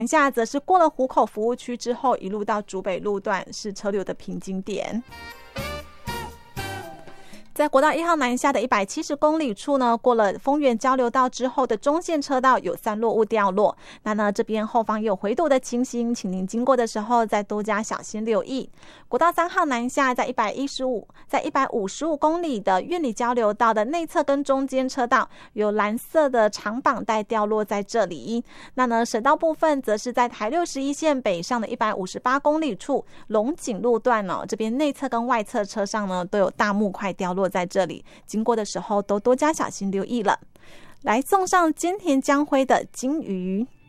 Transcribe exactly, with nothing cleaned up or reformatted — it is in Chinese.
南下则是过了湖口服务区之后，一路到竹北路段是车流的瓶颈点。在国道一号南下的一百七十公里处呢，过了丰原交流道之后的中线车道有散落物掉落，那呢这边后方也有回堵的情形，请您经过的时候再多加小心留意。国道三号南下在一百一十五在一百五十五公里的苑里交流道的内侧跟中间车道有蓝色的长绑带掉落在这里。那呢省道部分则是在台六十一线北上的一百五十八公里处龙井路段哦，这边内侧跟外侧车上呢都有大木块掉落在这里，经过的时候都多加小心留意了。来送上菅田将晖的金鱼。